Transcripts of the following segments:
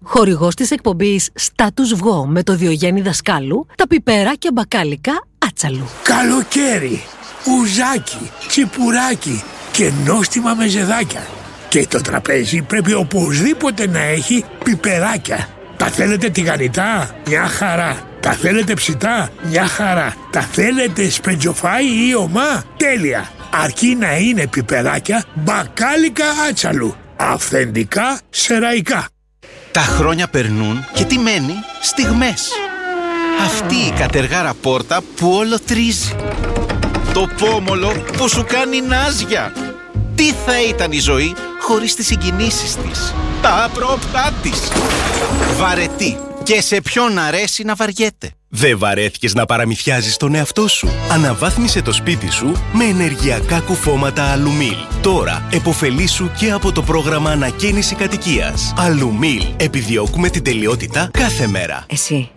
Χορηγός της εκπομπής Status Βγω με το Διογέννη Δασκάλου, τα πιπεράκια μπακάλικα Άτσαλου. Καλοκαίρι, ουζάκι, τσιπουράκι και νόστιμα μεζεδάκια. Και το τραπέζι πρέπει οπωσδήποτε να έχει πιπεράκια. Τα θέλετε τηγανιτά? Μια χαρά. Τα θέλετε ψητά? Μια χαρά. Τα θέλετε σπεντζοφάι ή ομά? Τέλεια. Αρκεί να είναι πιπεράκια μπακάλικα Άτσαλου. Αυθεντικά σεραϊκά. Τα χρόνια περνούν και τι μένει? Στιγμές. Αυτή η κατεργάρα πόρτα που όλο τρίζει. Το πόμολο που σου κάνει νάζια. Τι θα ήταν η ζωή χωρίς τις συγκινήσεις της, τα απρόπτά της. Βαρετή. Και σε ποιον αρέσει να βαριέται. Δεν βαρέθηκες να παραμυθιάζεις τον εαυτό σου? Αναβάθμισε το σπίτι σου με ενεργειακά κουφώματα Αλουμίλ. Τώρα επωφελήσου και από το πρόγραμμα ανακαίνιση κατοικίας. Αλουμίλ. Επιδιώκουμε την τελειότητα κάθε μέρα.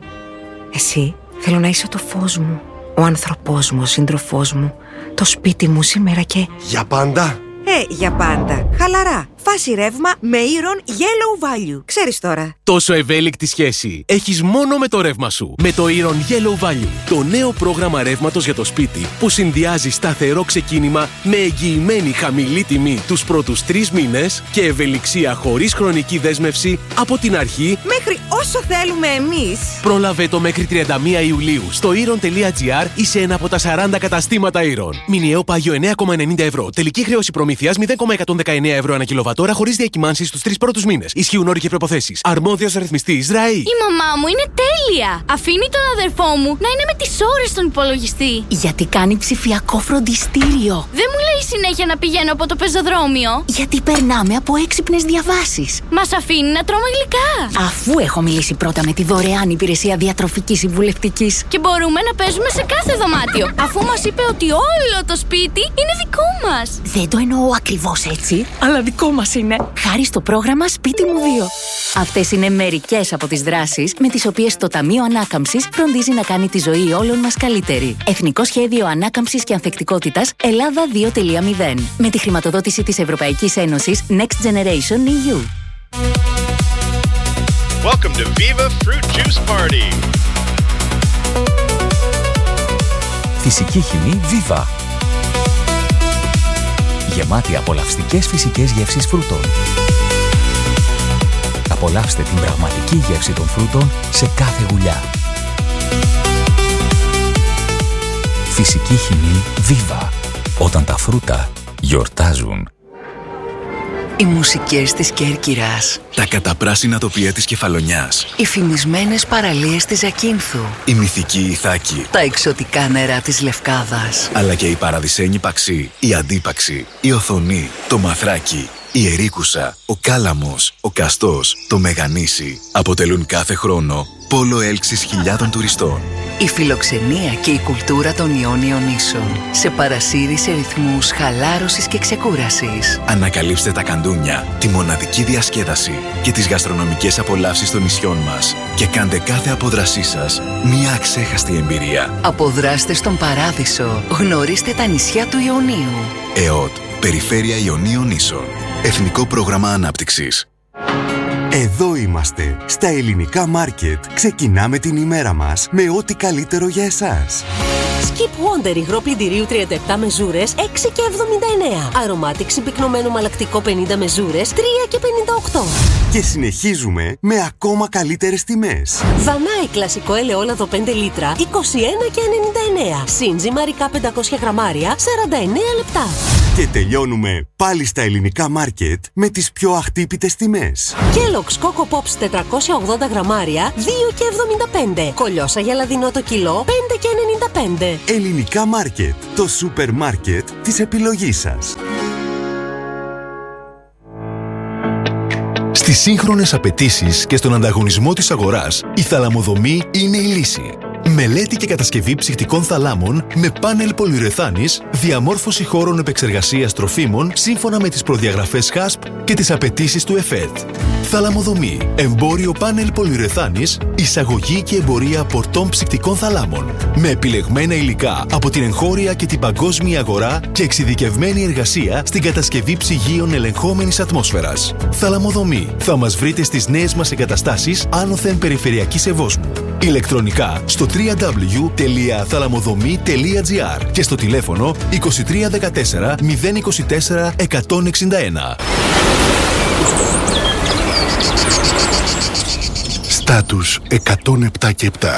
Εσύ θέλω να είσαι το φως μου, ο άνθρωπός μου, ο σύντροφός μου, το σπίτι μου σήμερα και... Για πάντα. Για πάντα. Χαλαρά. Φάση ρεύμα με Iron Yellow Value. Ξέρεις τώρα. Τόσο ευέλικτη σχέση έχεις μόνο με το ρεύμα σου. Με το Iron Yellow Value. Το νέο πρόγραμμα ρεύματος για το σπίτι που συνδυάζει σταθερό ξεκίνημα με εγγυημένη χαμηλή τιμή τους πρώτους 3 μήνες και ευελιξία χωρίς χρονική δέσμευση από την αρχή μέχρι όσο θέλουμε εμείς. Πρόλαβε το μέχρι 31 Ιουλίου στο iron.gr ή σε ένα από τα 40 καταστήματα Iron. Μηνιαίο πάγιο 9,90 ευρώ. Τελική χρέωση προμήθειας 0,119 ευρώ ανά κιλοβατόρα χωρίς διακυμάνσεις στους 3 πρώτους μήνες. Ισχύουν όροι και προϋποθέσεις. Αρμόδιος ρυθμιστής ΡΑΗ. Η μαμά μου είναι τέλεια. Αφήνει τον αδερφό μου να είναι με τις ώρες στον υπολογιστή. Γιατί κάνει ψηφιακό φροντιστήριο. Δεν μου λέει συνέχεια να πηγαίνω από το πεζοδρόμιο. Γιατί περνάμε από έξυπνες διαβάσεις. Μας αφήνει να τρώμε γλυκά. Αφού έχω μιλήσει πρώτα με τη δωρεάν υπηρεσία διατροφικής συμβουλευτικής. Και μπορούμε να παίζουμε σε κάθε δωμάτιο. Αφού μας είπε ότι όλο το σπίτι είναι δικό μας. Δεν το εννοώ ακριβώς έτσι, αλλά δικό μας είναι. Χάρη στο πρόγραμμα Σπίτι μου 2. Αυτές είναι μερικές από τις δράσεις με τις οποίες το Ταμείο Ανάκαμψης φροντίζει να κάνει τη ζωή όλων μας καλύτερη. Εθνικό Σχέδιο Ανάκαμψης και Ανθεκτικότητας Ελλάδα 2.0. Με τη χρηματοδότηση της Ευρωπαϊκής Ένωσης Next Generation EU. Welcome to Viva Fruit Juice Party. Φυσική χυμή Viva. Γεμάτη απολαυστικές φυσικές γεύσεις φρούτων. Απολαύστε την πραγματική γεύση των φρούτων σε κάθε γουλιά. Φυσική χυμή Viva. Όταν τα φρούτα γιορτάζουν. Οι μουσικές της Κέρκυρας. Τα καταπράσινα τοπία της Κεφαλονιάς. Οι φημισμένες παραλίες της Ζακίνθου. Η μυθική Ιθάκη. Τα εξωτικά νερά της Λευκάδας. Αλλά και η παραδεισένη Παξή, η Αντίπαξη, η Οθονή, το Μαθράκι, η Ερίκουσα, ο Κάλαμος, ο Καστός, το Μεγανήσι αποτελούν κάθε χρόνο πόλο έλξης χιλιάδων τουριστών. Η φιλοξενία και η κουλτούρα των Ιόνιων Νήσων σε παρασύρει σε ρυθμούς χαλάρωσης και ξεκούρασης. Ανακαλύψτε τα καντούνια, τη μοναδική διασκέδαση και τις γαστρονομικές απολαύσεις των νησιών μας και κάντε κάθε απόδρασή σας μια αξέχαστη εμπειρία. Αποδράστε στον Παράδεισο. Γνωρίστε τα νησιά του Ιωνίου. ΕΟΤ, Περιφέρεια Ιωνίων Νήσων. Εθνικό Πρόγραμμα Ανάπτυξης. Εδώ είμαστε, στα Ελληνικά Μάρκετ. Ξεκινάμε την ημέρα μας με ό,τι καλύτερο για εσάς. Skip Wonder υγρό πλυντηρίου 37 μεζούρες 6,79. Αρωμάτικ συμπυκνωμένο μαλακτικό 50 μεζούρες 3,58. Και συνεχίζουμε με ακόμα καλύτερες τιμές. Δανάη κλασικό ελαιόλαδο 5 λίτρα 21,99. Σίντζι μαρικά 500 γραμμάρια 49 λεπτά. Και τελειώνουμε πάλι στα Ελληνικά Μάρκετ με τις πιο αχτύπητες τιμές. Kellogg's Coco Pops 480 γραμμάρια 2,75. Κολιόσα για λαδινό το κιλό 5,95. Ελληνικά Μάρκετ, το σούπερ μάρκετ της επιλογής σας. Στις σύγχρονες απαιτήσεις και στον ανταγωνισμό της αγοράς, η θαλαμοδομή είναι η λύση. Μελέτη και κατασκευή ψυχτικών θαλάμων με πάνελ πολυουρεθάνης, διαμόρφωση χώρων επεξεργασίας τροφίμων σύμφωνα με τις προδιαγραφές HASP και τις απαιτήσεις του ΕΦΕΤ. Θαλαμοδομή, εμπόριο πάνελ πολυουρεθάνης, εισαγωγή και εμπορία πορτών ψυχτικών θαλάμων. Με επιλεγμένα υλικά από την εγχώρια και την παγκόσμια αγορά και εξειδικευμένη εργασία στην κατασκευή ψυγείων ελεγχόμενης ατμόσφαιρας. Θαλαμοδομή. Θα μας βρείτε στις νέες μας εγκαταστάσεις άνωθεν περιφερειακής Ευόσμου. Ηλεκτρονικά στο www.thalamodhomi.gr και στο τηλέφωνο 2314 024 161. Στάτους 107 και 7.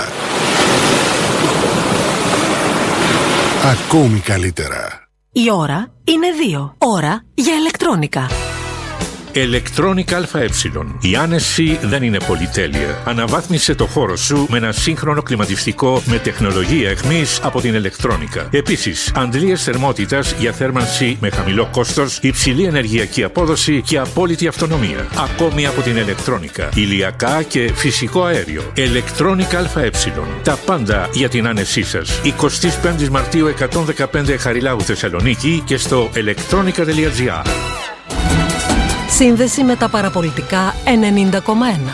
Ακόμη καλύτερα. Η ώρα είναι 2. Ώρα για ηλεκτρόνικα. Electronic ΑΕ. Η άνεση δεν είναι πολυτέλεια. Αναβάθμισε το χώρο σου με ένα σύγχρονο κλιματιστικό με τεχνολογία εχμής από την Electronica. Επίσης, αντλίες θερμότητας για θέρμανση με χαμηλό κόστος, υψηλή ενεργειακή απόδοση και απόλυτη αυτονομία. Ακόμη από την Electronica. Ηλιακά και φυσικό αέριο. Electronic ΑΕ. Τα πάντα για την άνεσή σας. 25 Μαρτίου 115 Χαριλάου Θεσσαλονίκη και στο electronica.gr. Σύνδεση με τα παραπολιτικά 90,1.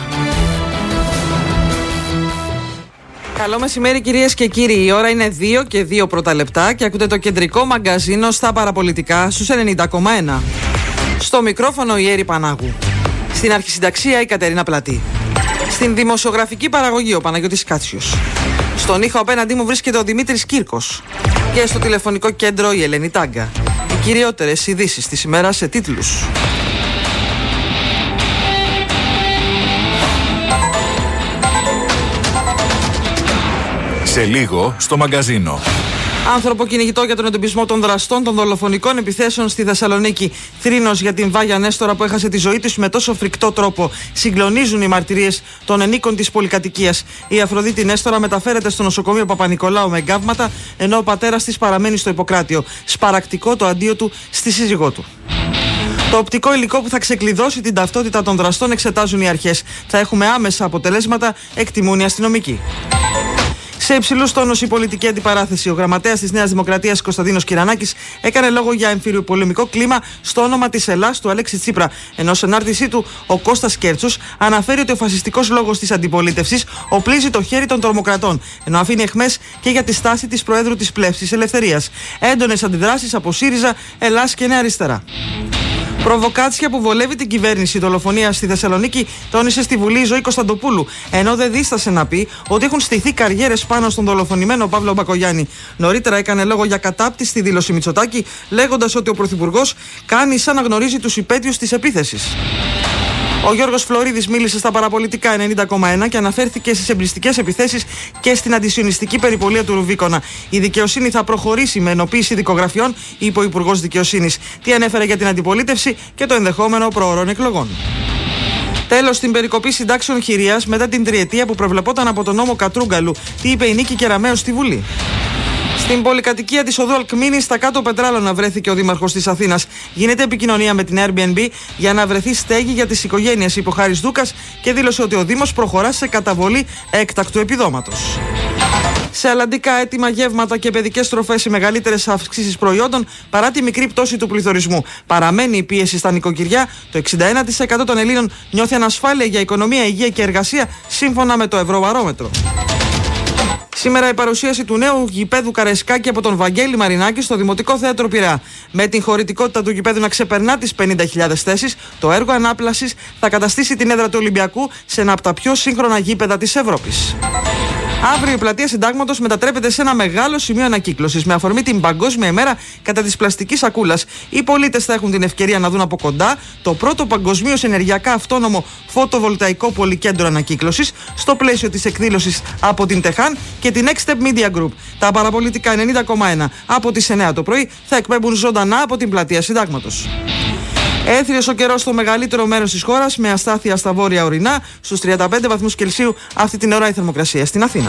Καλό μεσημέρι κυρίες και κύριοι. Η ώρα είναι 2 και 2 πρώτα λεπτά και ακούτε το κεντρικό μαγκαζίνο στα παραπολιτικά στους 90,1. Στο μικρόφωνο η Έρη Πανάγου. Στην αρχισυνταξία η Κατερίνα Πλατή. Στην δημοσιογραφική παραγωγή ο Παναγιώτης Κάτσιος. Στον ήχο απέναντί μου βρίσκεται ο Δημήτρης Κύρκος. Και στο τηλεφωνικό κέντρο η Ελένη Τάγκα. Οι κυριότερες ειδήσεις της ημέρας σε τίτλους. Σε λίγο στο μαγκαζίνο. Άνθρωπο κυνηγητό για τον εντοπισμό των δραστών των δολοφονικών επιθέσεων στη Θεσσαλονίκη. Θρήνος για την Βάγια Νέστορα που έχασε τη ζωή της με τόσο φρικτό τρόπο. Συγκλονίζουν οι μαρτυρίες των ενίκων της πολυκατοικίας. Η Αφροδίτη Νέστορα μεταφέρεται στο νοσοκομείο Παπα-Νικολάου με εγκάβματα, ενώ ο πατέρας της παραμένει στο Ιπποκράτιο. Σπαρακτικό το αντίο του στη σύζυγό του. Το οπτικό υλικό που θα ξεκλειδώσει την ταυτότητα των δραστών εξετάζουν οι αρχές. Θα έχουμε άμεσα αποτελέσματα, εκτιμούν οι αστυνομικοί. Σε υψηλούς τόνους η πολιτική αντιπαράθεση. Ο γραμματέας της Νέας Δημοκρατίας Κωνσταντίνος Κυρανάκης έκανε λόγο για εμφυλιοπολεμικό κλίμα στο όνομα της Ελλάς του Αλέξη Τσίπρα. Ενώ σε ανάρτησή του ο Κώστας Κέρτσος αναφέρει ότι ο φασιστικός λόγος της αντιπολίτευσης οπλίζει το χέρι των τρομοκρατών. Ενώ αφήνει αιχμές και για τη στάση της Προέδρου της Πλεύσης Ελευθερίας. Έντονες αντιδράσεις από ΣΥΡΙΖΑ, Ελλάς και Νέα Αριστερά. Προβοκάτσια που βολεύει την κυβέρνηση. Η δολοφονία στη Θεσσαλονίκη τόνισε στη Βουλή η Ζωή Κωνσταντοπούλου, ενώ δεν δίστασε να πει ότι έχουν στηθεί καριέρες πάνω στον δολοφονημένο Παύλο Μπακογιάννη. Νωρίτερα έκανε λόγο για κατάπτυστη δήλωση Μητσοτάκη, λέγοντας ότι ο Πρωθυπουργός κάνει σαν να γνωρίζει τους υπαίτιους της επίθεσης. Ο Γιώργος Φλωρίδης μίλησε στα παραπολιτικά 90,1 και αναφέρθηκε στις εμπριστικές επιθέσεις και στην αντισιωνιστική περιπολία του Ρουβίκονα. Η δικαιοσύνη θα προχωρήσει με ενοποίηση δικογραφιών, είπε ο Υπουργός Δικαιοσύνης. Τι ανέφερε για την αντιπολίτευση και το ενδεχόμενο προωρών εκλογών. Τέλος, στην περικοπή συντάξεων χειρίας μετά την τριετία που προβλεπόταν από τον νόμο Κατρούγκαλου. Τι είπε η Νίκη Κεραμέως στη Βουλή. Στην πολυκατοικία της οδού Αλκμίνης, στα κάτω Πετράλωνα, βρέθηκε ο Δήμαρχος της Αθήνας. Γίνεται επικοινωνία με την Airbnb για να βρεθεί στέγη για τις οικογένειες, είπε ο Χάρης Δούκας και δήλωσε ότι ο Δήμος προχωρά σε καταβολή έκτακτου επιδόματος. Σε αλλαντικά έτοιμα γεύματα και παιδικές τροφές, οι μεγαλύτερες αυξήσεις προϊόντων παρά τη μικρή πτώση του πληθωρισμού. Παραμένει η πίεση στα νοικοκυριά. Το 61% των Ελλήνων νιώθει ανασφάλεια για οικονομία, υγεία και εργασία, σύμφωνα με το Ευρωβαρόμετρο. Σήμερα η παρουσίαση του νέου γηπέδου Καρεσκάκη από τον Βαγγέλη Μαρινάκη στο Δημοτικό Θέατρο Πειραιά. Με την χωρητικότητα του γηπέδου να ξεπερνά τις 50.000 θέσεις, το έργο ανάπλασης θα καταστήσει την έδρα του Ολυμπιακού σε ένα από τα πιο σύγχρονα γήπεδα της Ευρώπης. Αύριο η πλατεία Συντάγματος μετατρέπεται σε ένα μεγάλο σημείο ανακύκλωσης με αφορμή την Παγκόσμια ημέρα κατά της πλαστικής σακούλας. Οι πολίτες θα έχουν την ευκαιρία να δουν από κοντά το πρώτο παγκοσμίως ενεργειακά αυτόνομο φωτοβολταϊκό πολυκέντρο ανακύκλωσης στο πλαίσιο της εκδήλωσης από την Τεχάν και την Next Step Media Group. Τα παραπολιτικά 90,1 από τις 9 το πρωί θα εκπέμπουν ζωντανά από την πλατεία Συντάγματος. Έθριος ο καιρός στο μεγαλύτερο μέρος της χώρας με αστάθεια στα βόρεια ορεινά. Στους 35 βαθμούς Κελσίου αυτή την ώρα η θερμοκρασία στην Αθήνα.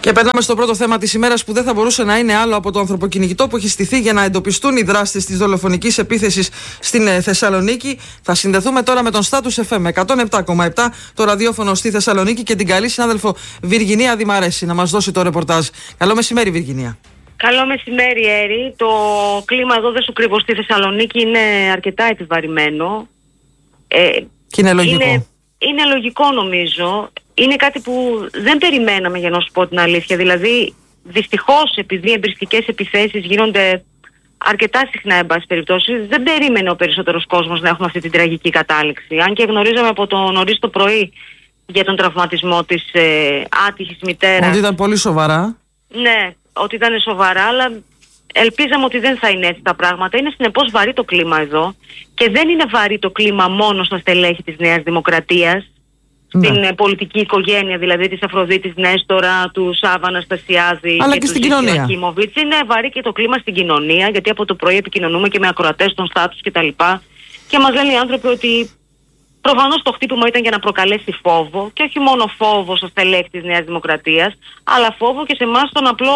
Και περνάμε στο πρώτο θέμα της ημέρας, που δεν θα μπορούσε να είναι άλλο από το ανθρωποκυνηγητό που έχει στηθεί για να εντοπιστούν οι δράστες της δολοφονικής επίθεσης στην Θεσσαλονίκη. Θα συνδεθούμε τώρα με τον Status FM 107,7, το ραδιόφωνο στη Θεσσαλονίκη, και την καλή συνάδελφο Βυργινία Δημαρέση να μας δώσει το ρεπορτάζ. Καλό μεσημέρι, Βυργινία. Καλό μεσημέρι, Έρη. Το κλίμα εδώ, δεν σου κρύβω, στη Θεσσαλονίκη είναι αρκετά επιβαρημένο. Και είναι λογικό. Είναι λογικό, νομίζω. Είναι κάτι που δεν περιμέναμε, για να σου πω την αλήθεια. Δηλαδή, δυστυχώς, επειδή εμπριστικές επιθέσεις γίνονται αρκετά συχνά, εν πάση περιπτώσει, δεν περίμενε ο περισσότερος κόσμος να έχουμε αυτή την τραγική κατάληξη. Αν και γνωρίζαμε από το νωρίς το πρωί για τον τραυματισμό της άτυχης μητέρας. Ότι ήταν πολύ σοβαρά. Ναι, ότι ήταν σοβαρά, αλλά ελπίζαμε ότι δεν θα είναι έτσι τα πράγματα. Είναι συνεπώς βαρύ το κλίμα εδώ, και δεν είναι βαρύ το κλίμα μόνο στα στελέχη της Νέας Δημοκρατίας, στην πολιτική οικογένεια, δηλαδή της Αφροδίτης Νέστορα, του Σάββα Αναστασιάδη, αλλά και στην κοινωνία. Είναι βαρύ και το κλίμα στην κοινωνία, γιατί από το πρωί επικοινωνούμε και με ακροατές των Status κτλ. Και μας λένε οι άνθρωποι ότι προφανώς το χτύπημα ήταν για να προκαλέσει φόβο, και όχι μόνο φόβο στα στελέχη της Νέας Δημοκρατίας, αλλά φόβο και σε εμάς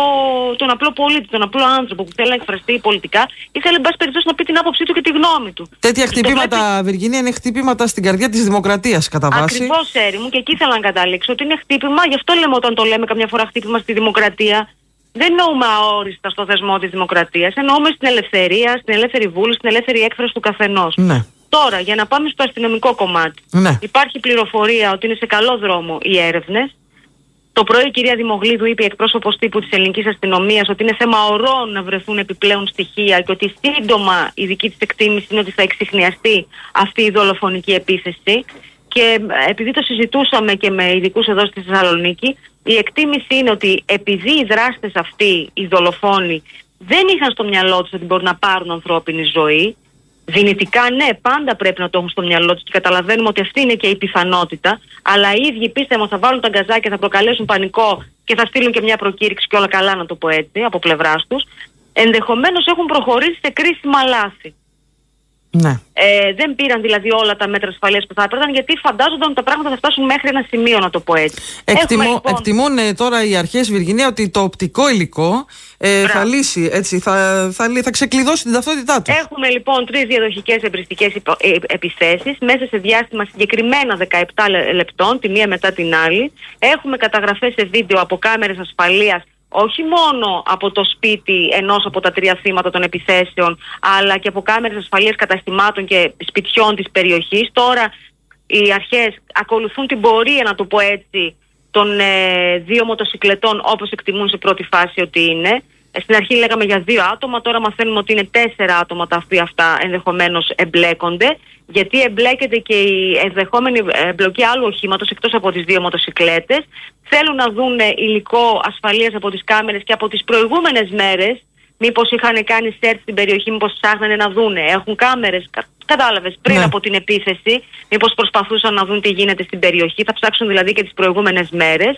τον απλό πολίτη, τον απλό άνθρωπο που θέλει να εκφραστεί πολιτικά ή θέλει, εν πάση περιπτώσει, να πει την άποψή του και τη γνώμη του. Τέτοια χτυπήματα, Βυργίνια, είναι χτυπήματα στην καρδιά της δημοκρατίας, κατά βάση. Ακριβώς, Έρη μου, και εκεί ήθελα να καταλήξω, ότι είναι χτύπημα. Γι' αυτό λέμε, όταν το λέμε καμιά φορά χτύπημα στη δημοκρατία, δεν εννοούμε αόριστα στο θεσμό της δημοκρατίας. Εννοούμε στην ελευθερία, στην ελεύθερη βούληση, στην ελεύθερη έκφραση του καθενός. Ναι. Τώρα, για να πάμε στο αστυνομικό κομμάτι. Ναι. Υπάρχει πληροφορία ότι είναι σε καλό δρόμο οι έρευνες. Το πρωί η κυρία Δημογλίδου είπε, εκπρόσωπος τύπου της ελληνικής αστυνομίας, ότι είναι θέμα ωρών να βρεθούν επιπλέον στοιχεία και ότι σύντομα η δική της εκτίμηση είναι ότι θα εξιχνιαστεί αυτή η δολοφονική επίθεση. Και επειδή το συζητούσαμε και με ειδικούς εδώ στη Θεσσαλονίκη, η εκτίμηση είναι ότι επειδή οι δράστες αυτοί, οι δολοφόνοι, δεν είχαν στο μυαλό τους ότι μπορούν να πάρουν ανθρώπινη ζωή. Δυνητικά, ναι, πάντα πρέπει να το έχουν στο μυαλό τους και καταλαβαίνουμε ότι αυτή είναι και η πιθανότητα, αλλά οι ίδιοι πίστευαν θα βάλουν τα γκαζάκια, θα προκαλέσουν πανικό και θα στείλουν και μια προκήρυξη και όλα καλά, να το πω έτσι, από πλευράς τους. Ενδεχομένως έχουν προχωρήσει σε κρίσιμα λάθη. Ναι. Δεν πήραν δηλαδή όλα τα μέτρα ασφαλείας που θα έπαιρναν, γιατί φαντάζονταν ότι τα πράγματα θα φτάσουν μέχρι ένα σημείο, να το πω έτσι. Εκτιμούν τώρα οι αρχές, Βυργινία, ότι το οπτικό υλικό θα λύσει, έτσι, θα ξεκλειδώσει την ταυτότητά του. Έχουμε λοιπόν 3 διαδοχικές εμπριστικές επιθέσεις μέσα σε διάστημα συγκεκριμένα 17 λεπτών, τη μία μετά την άλλη. Έχουμε καταγραφές σε βίντεο από κάμερες ασφαλείας, όχι μόνο από το σπίτι ενός από τα 3 θύματα των επιθέσεων, αλλά και από κάμερες ασφαλείας καταστημάτων και σπιτιών της περιοχής. Τώρα οι αρχές ακολουθούν την πορεία, να το πω έτσι, των 2 μοτοσικλετών, όπως εκτιμούν σε πρώτη φάση ότι είναι. Στην αρχή λέγαμε για 2 άτομα, τώρα μαθαίνουμε ότι είναι 4 άτομα τα οποία αυτά ενδεχομένως εμπλέκονται. Γιατί εμπλέκεται και η ενδεχόμενη εμπλοκή άλλου οχήματος εκτός από τις 2 μοτοσικλέτες. Θέλουν να δουν υλικό ασφαλείας από τις κάμερες και από τις προηγούμενες μέρες. Μήπως είχαν κάνει σερτ στην περιοχή, μήπως ψάχνανε να δούνε. Έχουν κάμερες, κατάλαβες, πριν από την επίθεση. Μήπως προσπαθούσαν να δουν τι γίνεται στην περιοχή. Θα ψάξουν δηλαδή και τις προηγούμενες μέρες.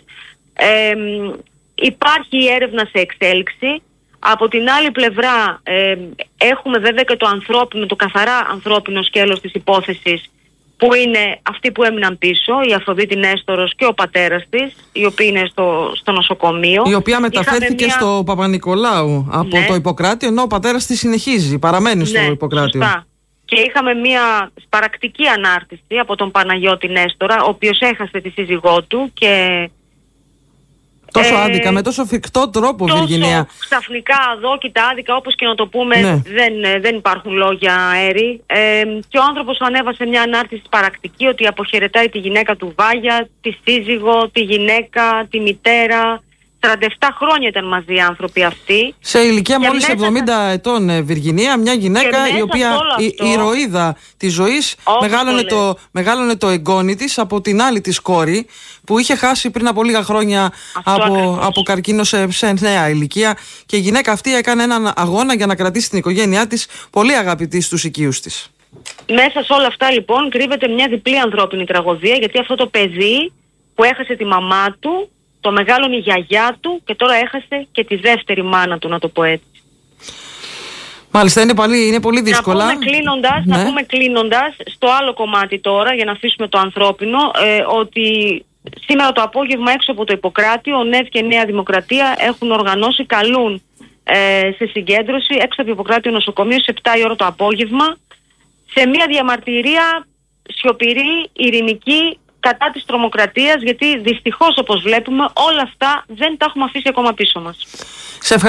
Υπάρχει η έρευνα σε εξέλιξη. Από την άλλη πλευρά έχουμε βέβαια και το ανθρώπινο, το καθαρά ανθρώπινο σκέλος της υπόθεσης, που είναι αυτοί που έμειναν πίσω, η Αφροδίτη Νέστορος και ο πατέρας της, οι οποίοι είναι στο νοσοκομείο. Η οποία μεταφέρθηκε στο Παπα-Νικολάου από το Ιπποκράτιο, ενώ ο πατέρας της συνεχίζει, παραμένει στο Ιπποκράτιο. Σωστά. Και είχαμε μια σπαρακτική ανάρτηση από τον Παναγιώτη Νέστορα, ο οποίος έχασε τη σύζυγό του και... Τόσο άδικα, με τόσο φρικτό τρόπο, Βυργινία. Ξαφνικά, αδόκητα, άδικα, όπως και να το πούμε, δεν υπάρχουν λόγια, Έρη. Και ο άνθρωπος ανέβασε μια ανάρτηση παρακτική ότι αποχαιρετάει τη γυναίκα του Βάγια, τη σύζυγο, τη γυναίκα, τη μητέρα. 47 χρόνια ήταν μαζί οι άνθρωποι αυτοί. Σε ηλικία μόλις 70 ετών, Βυργινία, μια γυναίκα η οποία η ηρωίδα της ζωής μεγάλωνε το εγγόνι της από την άλλη της κόρη, που είχε χάσει πριν από λίγα χρόνια από καρκίνο σε νέα ηλικία, και η γυναίκα αυτή έκανε έναν αγώνα για να κρατήσει την οικογένειά της πολύ αγαπητή στους οικείους της. Μέσα σε όλα αυτά λοιπόν κρύβεται μια διπλή ανθρώπινη τραγωδία, γιατί αυτό το παιδί που έχασε τη μαμά του, το μεγάλωνε η γιαγιά του και τώρα έχασε και τη δεύτερη μάνα του, να το πω έτσι. Μάλιστα, είναι πολύ δύσκολα. Να πούμε κλείνοντας στο άλλο κομμάτι τώρα, για να αφήσουμε το ανθρώπινο, ότι Σήμερα το απόγευμα έξω από το Ιπποκράτιο, ο ΝΕΒ και η Νέα Δημοκρατία έχουν οργανώσει, καλούν σε συγκέντρωση έξω από το Ιπποκράτιο νοσοκομείο σε 7 η ώρα το απόγευμα, σε μια διαμαρτυρία σιωπηρή, ειρηνική, κατά της τρομοκρατίας, γιατί δυστυχώς όπως βλέπουμε όλα αυτά δεν τα έχουμε αφήσει ακόμα πίσω μας.